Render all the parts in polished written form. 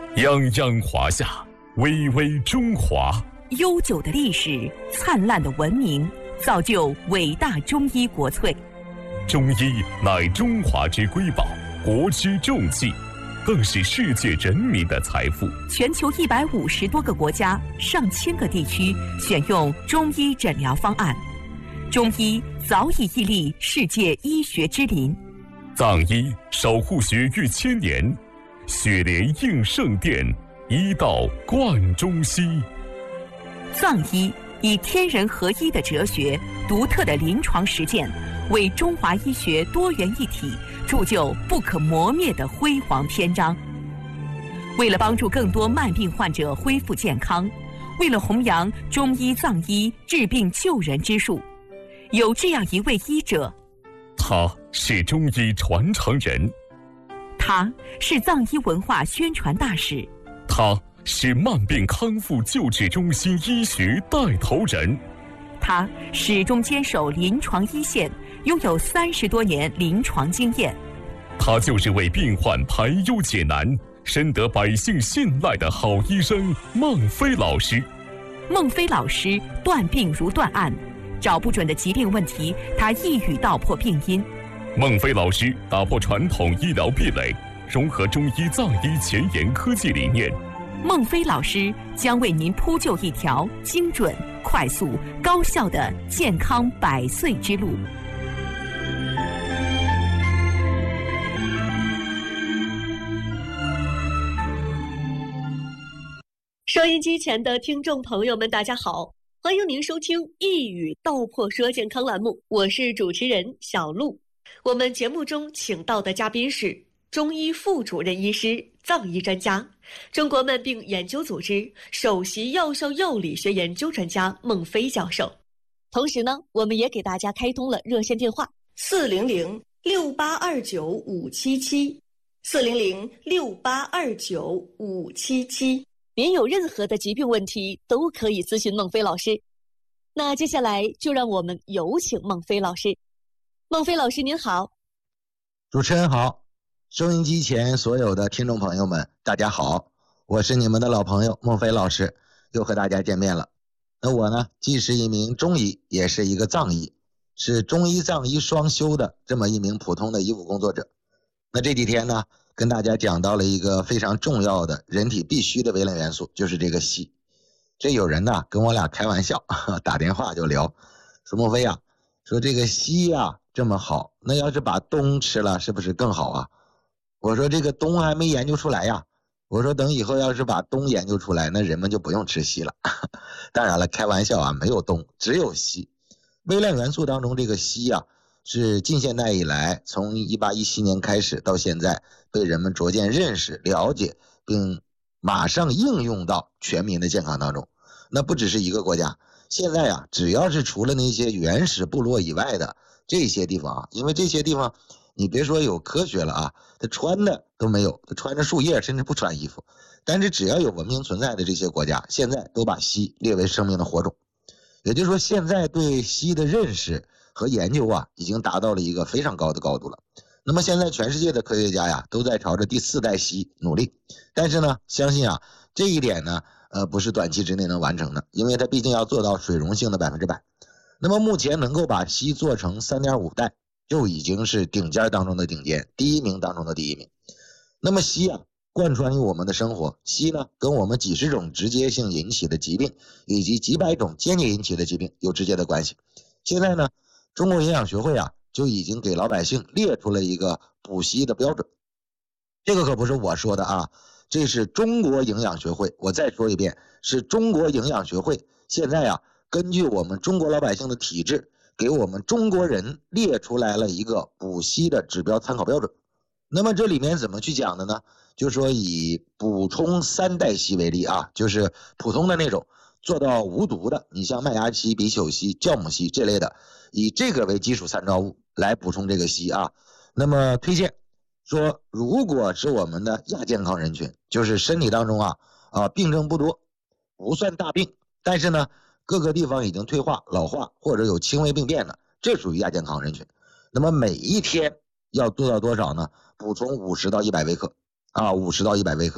泱泱华夏，巍巍中华。 悠久的历史，灿烂的文明，造就伟大中医国粹。 中医乃中华之瑰宝，国之重器，更是世界人民的财富。 全球150多个国家、上千个地区选用中医诊疗方案，中医早已屹立世界医学之林。 藏医守护学逾1000年，血莲应圣殿，医道贯中西。 藏医以天人合一的哲学、独特的临床实践，为中华医学多元一体铸就不可磨灭的辉煌篇章。为了帮助更多慢病患者恢复健康，为了弘扬中医藏医治病救人之术，有这样一位医者， 他是中医传承人， 他是藏医文化宣传大使， 他是慢病康复救治中心医学带头人， 他始终坚守临床一线，拥有30多年临床经验。 他就是为病患排忧解难，深得百姓信赖的好医生孟非老师。 孟非老师断病如断案，找不准的疾病问题，他一语道破病因。 孟非老师打破传统医疗壁垒，融合中医藏医前沿科技理念。 孟非老师将为您铺就一条精准、快速、高效的健康100岁之路。 收音机前的听众朋友们，大家好，欢迎您收听一语道破说健康栏目，我是主持人小璐。我们节目中请到的嘉宾是中医副主任医师、藏医专家，中国慢病研究组织首席药效药理学研究专家孟非教授。同时呢，我们也给大家开通了热线电话400-6829-577，400-6829-577，您有任何的疾病问题都可以咨询孟非老师。那接下来就让我们有请孟非老师。孟非老师您好。 主持人好，收音机前所有的听众朋友们大家好，我是你们的老朋友孟非老师，又和大家见面了。那我呢，既是一名中医，也是一个藏医，是中医藏医双修的这么一名普通的医务工作者。那这几天呢，跟大家讲到了一个非常重要的人体必须的微量元素，就是这个硒。这有人呢跟我俩开玩笑，打电话就聊，说孟非啊，说这个硒啊这么好，那要是把氡吃了是不是更好啊？我说这个氡还没研究出来呀，我说等以后要是把氡研究出来，那人们就不用吃硒了。当然了，开玩笑啊，没有氡，只有硒。微量元素当中这个硒啊，是近现代以来从1817年开始到现在被人们逐渐认识、了解，并马上应用到全民的健康当中。那不只是一个国家，现在啊，只要是除了那些原始部落以外的这些地方啊，因为这些地方你别说有科学了啊，他穿的都没有，他穿着树叶，甚至不穿衣服。但是只要有文明存在的这些国家，现在都把硒列为生命的火种。也就是说，现在对硒的认识和研究啊，已经达到了一个非常高的高度了。那么现在全世界的科学家呀，都在朝着第4代硒努力。但是呢，相信啊，这一点呢，不是短期之内能完成的，因为它毕竟要做到水溶性的100%。那么目前能够把硒做成3.5代，就已经是顶尖当中的顶尖，第一名当中的第一名。那么硒啊，贯穿于我们的生活，硒呢，跟我们几十种直接性引起的疾病，以及几百种间接引起的疾病有直接的关系。现在呢，中国营养学会啊，就已经给老百姓列出了一个补硒的标准。这个可不是我说的啊，这是中国营养学会，我再说一遍，是中国营养学会现在啊，根据我们中国老百姓的体质，给我们中国人列出来了一个补硒的指标参考标准。那么这里面怎么去讲的呢？就说以补充3代硒为例啊，就是普通的那种做到无毒的，你像麦芽硒、苯溴硒、酵母硒这类的，以这个为基础参照物来补充这个硒啊。那么推荐说，如果是我们的亚健康人群，就是身体当中病症不多，不算大病，但是呢各个地方已经退化、老化或者有轻微病变的，这属于亚健康人群。那么每一天要做到多少呢？补充50到100微克啊，50到100微克。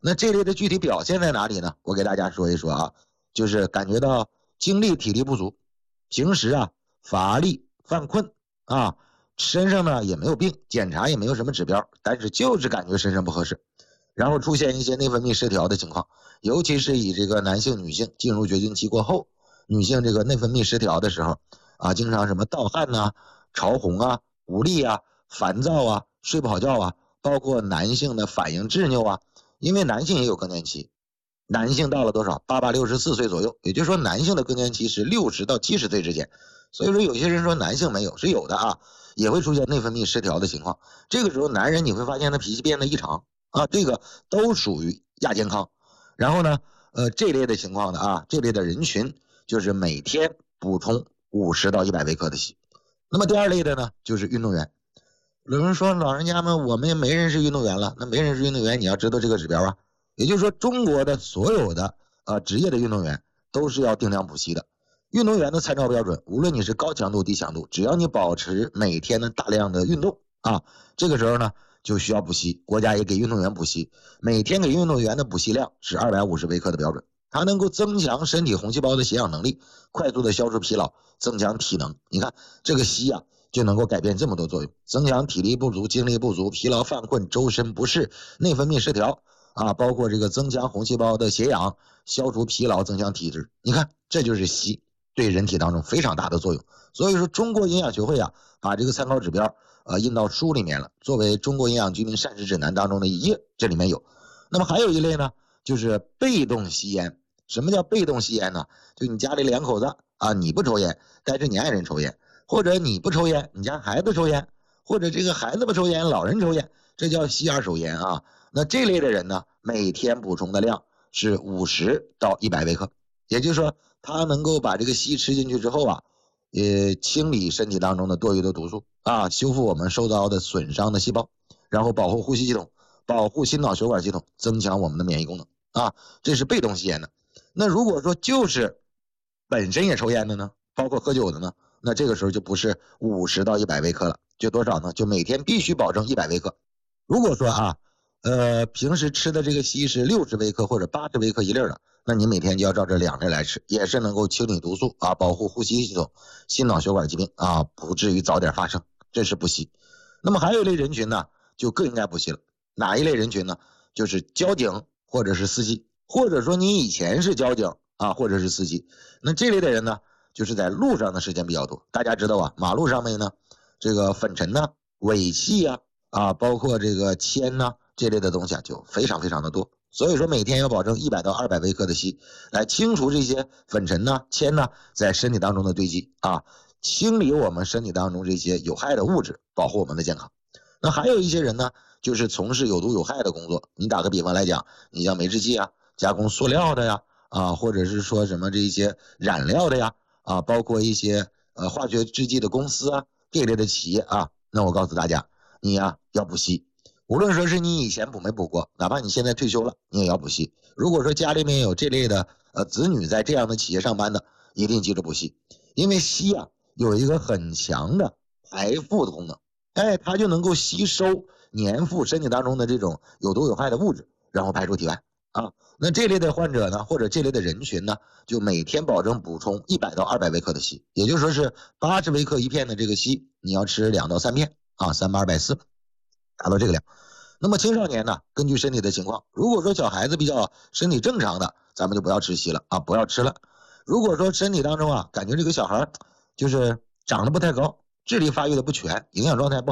那这类的具体表现在哪里呢？我给大家说一说啊，就是感觉到精力体力不足，平时啊乏力犯困啊，身上呢也没有病，检查也没有什么指标，但是就是感觉身上不合适，然后出现一些内分泌失调的情况，尤其是以这个男性女性进入绝经期过后，女性这个内分泌失调的时候啊，经常什么盗汗呐、潮红啊、无力啊、烦躁啊、睡不好觉啊，包括男性的反应执拗啊，因为男性也有更年期，男性到了多少？64岁左右，也就是说男性的更年期是60到70岁之间。所以说有些人说男性没有，是有的啊，也会出现内分泌失调的情况。这个时候男人你会发现他脾气变得异常啊，这个都属于亚健康。然后呢，这类的情况的啊，这类的人群就是每天补充50到100微克的硒。那么第二类的呢，就是运动员。有人说老人家们我们也没人是运动员了，那没人是运动员，你要知道这个指标啊。也就是说中国的所有的职业的运动员都是要定量补硒的。运动员的参照标准，无论你是高强度低强度，只要你保持每天的大量的运动啊，这个时候呢就需要补硒，国家也给运动员补硒，每天给运动员的补硒量是250微克的标准，它能够增强身体红细胞的携氧能力，快速的消除疲劳，增强体能。你看这个硒啊就能够改变这么多作用，增强体力不足、精力不足、疲劳犯困、周身不适、内分泌失调啊，包括这个增强红细胞的携氧，消除疲劳，增强体质。你看这就是硒对人体当中非常大的作用。所以说中国营养学会啊把这个参考指标印到书里面了，作为中国营养居民膳食指南当中的一页，这里面有。那么还有一类呢，就是被动吸烟。什么叫被动吸烟呢？就你家里2口子啊，你不抽烟，但是你爱人抽烟，或者你不抽烟，你家孩子抽烟，或者这个孩子不抽烟，老人抽烟，这叫吸二手烟啊。那这类的人呢，每天补充的量是50到100微克，也就是说他能够把这个硒吃进去之后啊，清理身体当中的多余的毒素啊，修复我们受到的损伤的细胞，然后保护呼吸系统，保护心脑血管系统，增强我们的免疫功能啊，这是被动吸烟的。那如果说就是本身也抽烟的呢，包括喝酒的呢，那这个时候就不是50到100微克了，就多少呢？就每天必须保证100微克。如果说啊平时吃的这个硒是60微克或者80微克一粒的，那你每天就要照这2粒来吃，也是能够清理毒素啊，保护呼吸系统、心脑血管疾病啊，不至于早点发生，这是补硒。那么还有一类人群呢，就更应该补硒了。哪一类人群呢？就是交警或者是司机，或者说你以前是交警啊，或者是司机。那这类的人呢，就是在路上的时间比较多。大家知道啊，马路上面呢，这个粉尘呢、尾气啊，包括这个铅呢，这类的东西啊就非常非常的多。所以说每天要保证100到200微克的硒，来清除这些粉尘呢、铅呢在身体当中的堆积啊，清理我们身体当中这些有害的物质，保护我们的健康。那还有一些人呢，就是从事有毒有害的工作。你打个比方来讲，你像煤制剂啊、加工塑料的呀啊，或者是说什么这些染料的呀啊，包括一些化学制剂的公司啊，这类的企业啊，那我告诉大家，你呀要补硒。无论说是你以前补没补过，哪怕你现在退休了，你也要补硒。如果说家里面有这类的子女在这样的企业上班的，一定记着补硒，因为硒啊有一个很强的排附的功能，它就能够吸收粘附身体当中的这种有毒有害的物质，然后排出体外啊。那这类的患者呢，或者这类的人群呢，就每天保证补充100到200微克的硒，也就是说是80微克一片的这个硒，你要吃2到3片啊，3×240，达到这个量。那么青少年呢，根据身体的情况，如果说小孩子比较身体正常的，咱们就不要吃硒了啊，不要吃了。如果说身体当中啊，感觉这个小孩就是长得不太高，智力发育的不全，营养状态不好。